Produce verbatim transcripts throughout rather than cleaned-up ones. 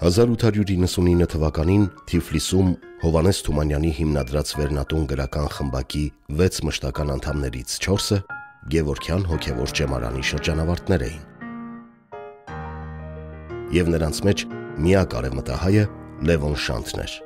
հազար ութ հարյուր իննսունինը թվականին Թիֆլիսում Հովհաննես Թումանյանի հիմնադրած Վերնատուն գրական խմբակի վեց մշտական անդամներից չորսը Գևորգյան հոգևոր ճեմարանի շրջանավարտներ էին։ Եվ նրանց մեջ միակ արևմտահայը Լևոն Շանթն էր։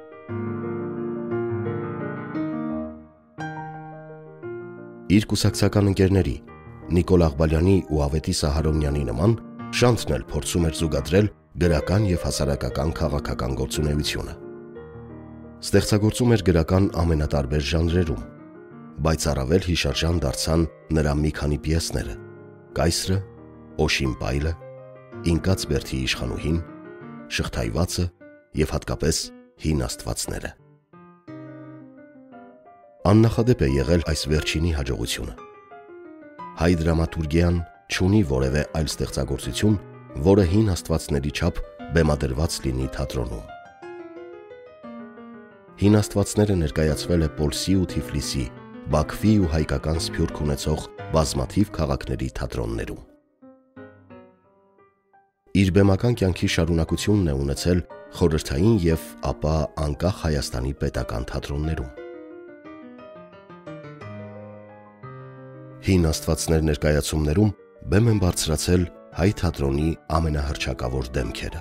Իր կուսակցական ընկերների Նիկոլ Աղբալյանի ու Ավետիս Ահարոնյանի նման Շանթն էլ փորձում էր զուգադրել գրական և հասարակական քաղաքական գործունեությունը։ Ստեղծագործում էր գրական ամենատարբեր ժանրերում, բայց առավել հիշարժան դարձան նրա մի քանի պիեսները՝ «Կայսրը», «Օշին պայլը», «Ինկաց բերդի իշխանուհին», «Շղթայվածը» և հատկապես «Հին աստվածները»։ Աննախադեպ է եղել այս վերջինի հաջողությունը։ Հայ դրամատուրգիան չունի որևէ այլ ստեղծագործություն, որը հին աստվածների չափ բեմադրված լինի թատրոնում։ Հին աստվածները ներկայացվել է Պոլսի ու Թիֆլիսի, Բաքվի ու հայկական սփյուռք ունեցող բազմաթիվ քաղաքների թատրոններում։ Իր բեմական կյանքի շարունակությունն է ունեցել խորհրդային և ապա անկախ Հայաստանի պետական թատրոններում։ Հին աստվածներ ներկայացումներում բեմ են բարձրացել հայ թատրոնի ամենահռչակավոր դեմքերը։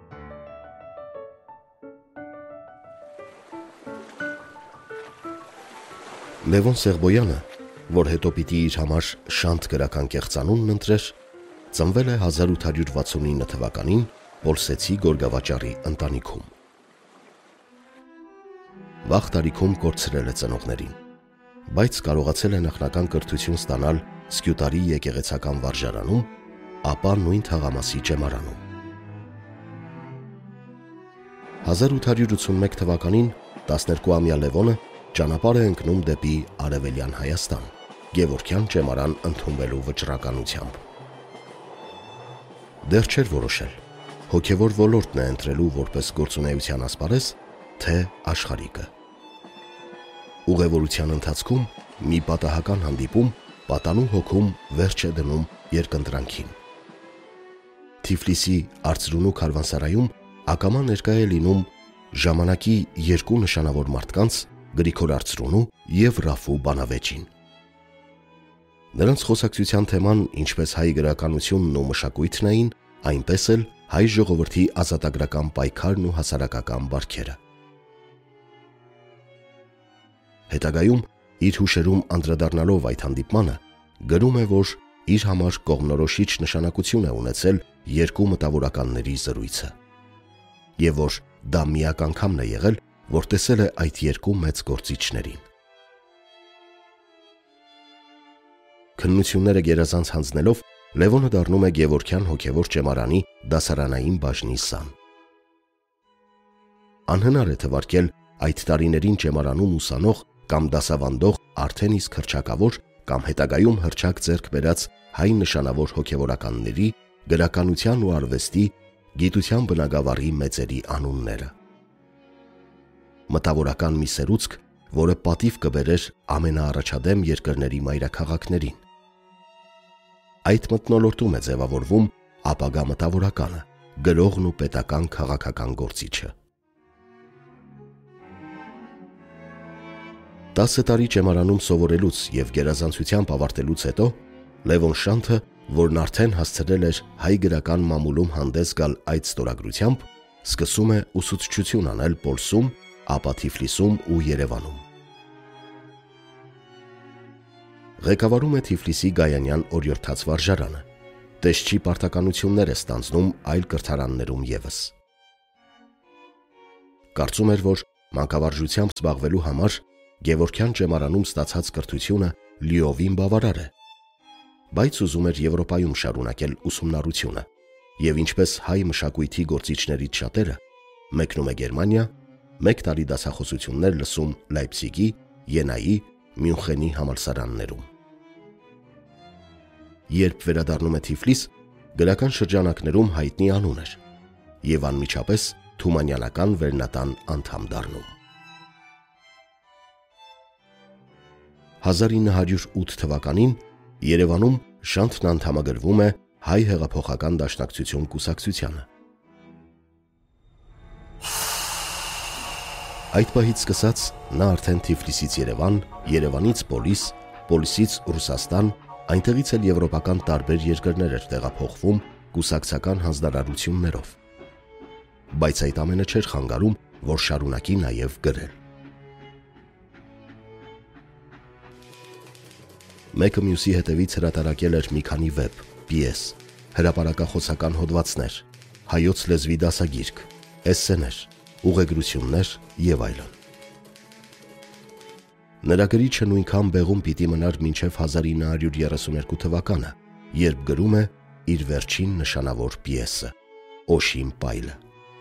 Լևոն Սեղբոյանը, որ հետո պիտի իր համար Շանթ գրական կեղծանունն ընտրեր, ծնվել է հազար ութ հարյուր վաթսունինը թվականին Պոլսեցի գորգավաճառի ընտանիքում։ Վաղ տարիքում կորցրել է ծնողներին, բայց կարողացել է նախնական կրթություն ստանալ Սկյուտարի եկեղեցական վարժարանում, ապա նույն թաղամասի ճեմարանում։ հազար ութ հարյուր ութսունմեկ թվականին տասներկուամյա Լևոնը ճանապարհ է ընկնում դեպի Արևելյան Հայաստան, Գևորգյան ճեմարան ընդունվելու վճռականությամբ։ Դեռ չէր որոշել՝ հոգևոր ոլորտն է ընտրելու որպես գործունեության ասպարեզ, թե աշխարհիկը։ Ուղևորության ընթացքում մի պատահական հանդիպում պատանու հոգում վերջ է դնում երկընտրանքին։ Թիֆլիսի Արծրունու քարվանսարայում ակամա ներկա է լինում ժամանակի երկու նշանավոր մարդկանց՝ Գրիգոր Արծրունու և Ռաֆու Բանավեճին։ Նրանց խոսակցության թեման ինչպես հայ գրականությունն ու մշակույթն էին, այնպես էլ հայ ժողովրդի ազատագրական պայքարն ու հասարակական բարքերը։ Հետագայում իր հուշերում անդրադառնալով այդ հանդիպմանը, գրում է, որ իր համար կողմնորոշիչ նշանակություն է ունեցել երկու մտավորականների զրույցը, և որ դա միակ անգամն է եղել, որ տեսել է այդ երկու մեծ գործիչներին։ Քննությունները գերազանց հանձնելով, Լևոնը դառնում է Գևորգյան հոգևոր ճեմարանի դասարանային բաժնի սան։ Անհնար է թվարկել այդ տարիներին ճեմարանում ուսանող կամ դասավանդող արդեն իսկ հռչակավոր կամ հետագայում հռչակ ձեռք բերած հայ նշանավոր հոգևորականների, գրականության ու արվեստի, գիտության բնագավառի մեծերի անունները։ Մտավորական մի սերուցք, որը պատիվ կբերեր ամենաառաջադեմ երկրների մայրաքաղաքներին։ Այդ մթնոլորտում է ձևավորվում ապագա մտավորականը, գրողն ու պետական քաղաքական գործիչը։ Տասը տարի ճեմարանում սովորելուց և գերազանցությամբ ավարտելուց հետո Լևոն Շանթը, որն արդեն հասցրել էր հայ գրական մամուլում հանդես գալ այդ ստորագրությամբ, սկսում է ուսուցչություն անել Պոլսում, ապա Թիֆլիսում ու Երևանում։ Ղեկավարում է Թիֆլիսի Գայանյան օրիորդաց վարժարանը, տեսչի պարտականություններ է ստանձնում այլ կրթարաններում ևս։ Կարծում էր, որ մանկավարժությամբ զբաղվելու համար Գևորգյան ճեմարանում ստացած կրթությունը լիովին բավարար է, բայց ուզում էր Եվրոպայում շարունակել ուսումնառությունը և ինչպես հայ մշակույթի գործիչներից շատերը, մեկնում է Գերմանիա, մեկ տարի դասախոսություններ լսում Լայպցիգի, Յենայի, Մյունխենի համալսարաններում։ Երբ վերադառնում է Թիֆլիս, գրական շրջանակներում հայտնի անուն էր և անմիջապես թումանյանական վերնատան անդամ դառնում։ հազար ինը հարյուր ութ թվականին Երևանում Շանթն անդամագրվում է Հայ հեղափոխական դաշնակցություն կուսակցությանը։ Այդ պահից սկսած նա արդեն Թիֆլիսից Երևան, Երևանից Պոլիս, Պոլիսից Ռուսաստան, այնտեղից էլ եվրոպական տարբեր երկրներ էր տեղափոխվում կուսակցական հանձնարարություններով։ Բայց այդ ամենը չէր խանգարում, որ շարունակի նաև գրել։ Մեկը մյուսի հետևից հրատարակել էր մի քանի վեպ, պիես, հրապարակախոսական հոդվածներ, հայոց լեզվի դասագիրք, էսսեներ, ուղեգրություններ եւ այլն։ Նրա գրիչը նույնքան բեղում պիտի մնար մինչև հազար ինը հարյուր երեսուներկու թվականը, երբ գրում է իր վերջին նշանավոր պիեսը՝ Օշիմ Պայլը։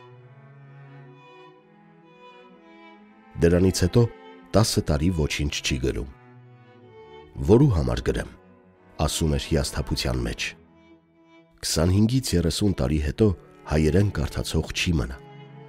Դրանից հետո տասը տարի ոչինչ չի գրում։ Որու համար գրեմ, ասում էր հիասթափության մեջ։ քսանհինգից երեսուն տարի հետո հայերեն կարդացող չի մնա։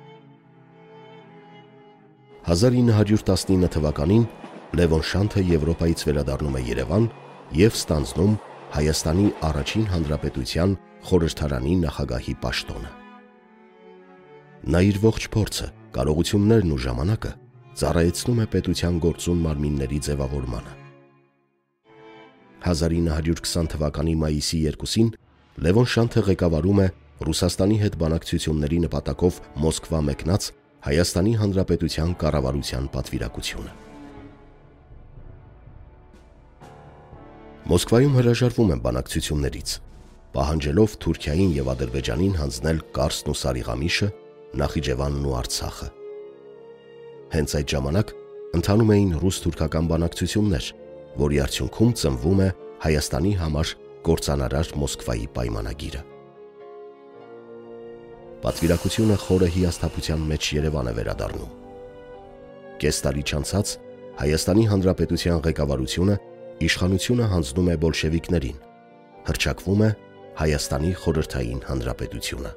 հազար ինը հարյուր տասնինը թվականին Լևոն Շանթը Եվրոպայից վերադառնում է Երևան եւ ստանձնում Հայաստանի առաջին հանրապետության խորհրդարանի նախագահի պաշտոնը։ Նա իր ողջ փորձը, կարողություններն ու ժամանակը ծառայեցնում է պետության գործուն մարմինների ձևավորմանը։ հազար ինը հարյուր քսան թվականի մայիսի երկուսին Լևոն Շանթը ղեկավարում է Ռուսաստանի հետ բանակցությունների նպատակով Մոսկվա մեկնած Հայաստանի Հանրապետության կառավարության պատվիրակությունը։ Մոսկվայում հրաժարվում են բանակցություններից, պահանջելով Թուրքիային եւ Ադրբեջանին հանձնել Կարսն ու Սարիղամիշը, Նախիջևանն ու Արցախը։ Հենց այդ ժամանակ ընթանում էին ռուս-թուրքական բանակցություններ, որի արդյունքում ծնվում է Հայաստանի համար կործանարար Մոսկվայի պայմանագիրը։ Պատվիրակությունը խորը հիասթափության մեջ Երևան է վերադառնում։ Կես տարի չանցած Հայաստանի Հանրապետության ղեկավարությունը իշխանությունը հանձնում է բոլշևիկներին, հռչակվում է Հայաստանի խորհրդային հանրապետությունը։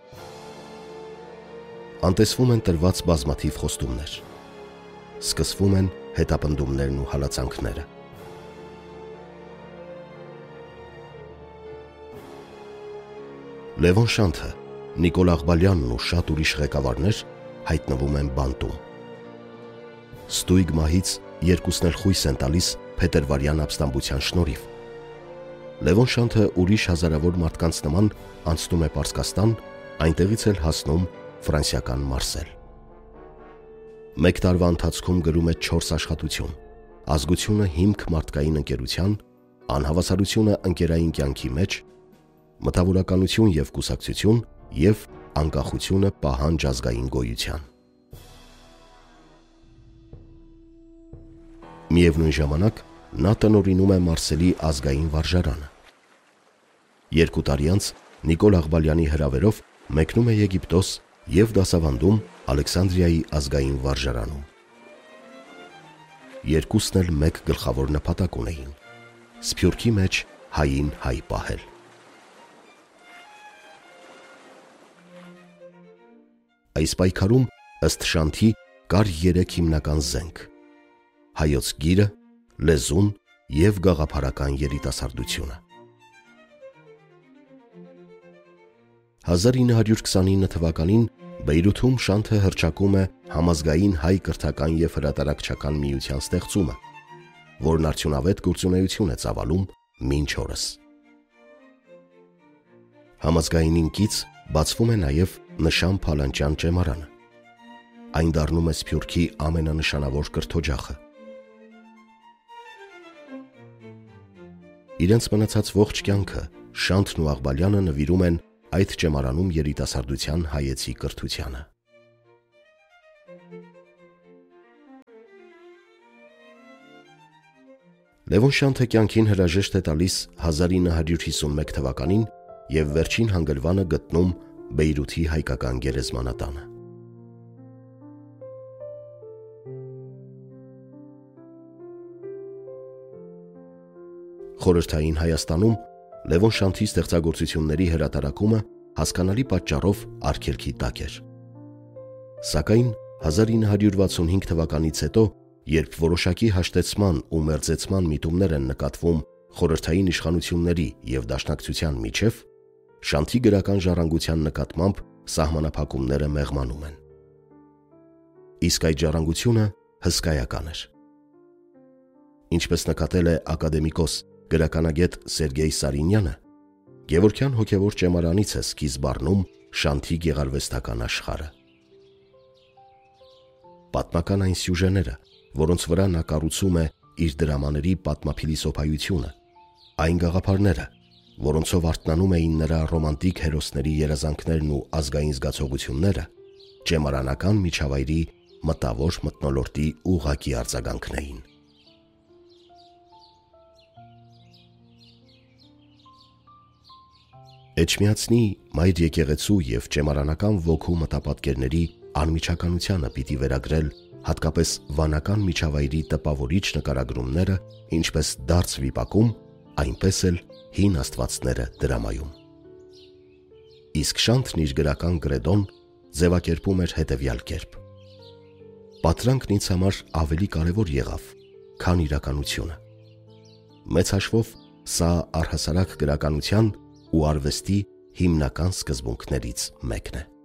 Անտեսվում են տրված բազմաթիվ խոստումներ։ Սկսվում են հետապնդումներն ու հալածանքները։ Լևոն Շանթը, Նիկոլ Աղբալյանն ու շատ ուրիշ ղեկավարներ հայտնվում են բանտում։ Ստույգ մահից երկուսն էլ խույս են տալիս փետրվարյան ապստամբության շնորհիվ։ Լևոն Շանթը ուրիշ հազարավոր մարդկանց նման անցնում է Պարսկաստան, այնտեղից էլ հասնում ֆրանսիական Մարսել։ Մեկ տարվա ընթացքում գրում է չորս աշխատություն՝ ազգությունը հիմք մարդկային ընկերության, անհավասարությունը ընկերային կյանքի մեջ, մտավորականություն եւ կուսակցություն եւ անկախությունը պահանջ ազգային գոյության։ Միևնույն ժամանակ նա տնօրինում է Մարսելի ազգային վարժարանը։ Երկու տարի անց Նիկոլ Աղբալյանի հրավերով մեկնում է Եգիպտոս եւ դասավանդում Ալեքսանդրիայի ազգային վարժարանում։ Երկուսն էլ մեկ գլխավոր նպատակ ունեին՝ Սփյուռքի մեջ հային հայ պահել։ Այս պայքարում ըստ Շանթի կար երեք հիմնական զենք՝ հայոց գիրը, լեզուն եւ գաղափարական երիտասարդությունը։ հազար ինը հարյուր քսանինը թվականին Բեյրութում Շանթը հռչակում է Համազգային հայ կրթական եւ հրատարակչական միության ստեղծումը, որն արդյունավետ գործունեություն է ծավալում մինչ օրս։ Համազգայինին կից բացվում է նաև Նշան Փալանջյան ճեմարանը։ Այն դառնում է Սփյուռքի ամենանշանավոր կրթօջախը։ Իրենց մնացած ողջ կյանքը Շանթն ու Աղբալյանը նվիրում են այդ ճեմարանում երիտասարդության հայեցի կրթությանը։ Լևոն Շանթը կյանքին հրաժեշտ է տալիս հազար ինը հարյուր հիսունմեկ թվականին եւ վերջին հանգրվանը գտնում Բեյրութի հայկական գերեզմանատանը։ Խորհրդային Հայաստանում Լևոն Շանթի ստեղծագործությունների հրատարակումը հասկանալի պատճառով արգելքի տակ էր։ Սակայն հազար ինը հարյուր վաթսունհինգ թվականից հետո, երբ որոշակի հաշտեցման ու մերձեցման միտումներ են նկատվում խորհրդային իշխանությունների եւ դաշնակցության միջև, Շանթի գրական ժառանգության նկատմամբ սահմանափակումները մեղմանում են։ իսկ այդ ժառանգությունը հսկայական էր։ Ինչպես նկատել է ակադեմիկոս գրականագետ Սերգեյ Սարինյանը, Գևորգյան հոգևոր ճեմարանից է սկիզբ առնում շանթի գեղարվեստական աշխարհը։ Պատմական այն սյուժեները, որոնց վրա նա կառուցում է իր դրամաների պատմափիլիսոփայությունը, այն գաղափարները, որոնցով արթնանում էին նրա ռոմանտիկ հերոսների երազանքներն ու ազգային զգացողությունները, ճեմարանական միջավայրի մտավոր մթնոլորտի ուղղակի արձագանքն էին։ Էջմիածնի մայր եկեղեցու և ճեմարանական ոգու մտապատկերների անմիջականությանը պիտի վերագրել հատկապես վանական միջավայրի տպավորիչ նկարագրումները ինչպես դարձ վիպակում, այնպես էլ հին աստվածները դրամայում։ Իսկ Շանթն իր գրական կրեդոն ձևակերպում էր հետևյալ կերպ. պատրանքն ինձ համար ավելի կարևոր եղավ, քան իրականությունը։ Մեծ հաշվով սա առհասարակ գրականության ու արվեստի հիմնական սկզբունքներից մեկն է։